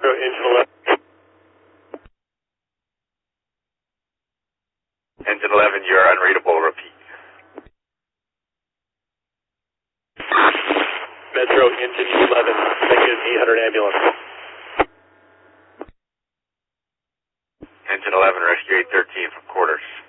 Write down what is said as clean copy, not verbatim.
Engine 11. Engine 11, you're unreadable. Repeat. Metro Engine 11, negative 800 ambulance. Engine 11, rescue 813 from quarters.